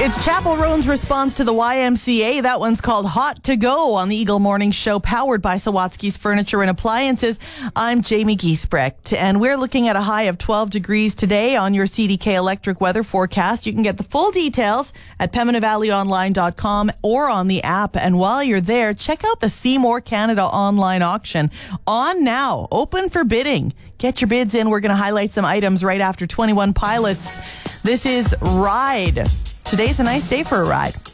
It's Chapel Roan's response to the YMCA. That one's called Hot to Go on the Eagle Morning Show, powered by Sawatsky's Furniture and Appliances. I'm Jamie Giesbrecht, and we're looking at a high of 12 degrees today on your CDK Electric weather forecast. You can get the full details at PembinaValleyOnline.com or on the app. And while you're there, check out the Seymour Canada online auction. On now, open for bidding. Get your bids in. We're going to highlight some items right after 21 Pilots. This is Ride. Today's a nice day for a ride.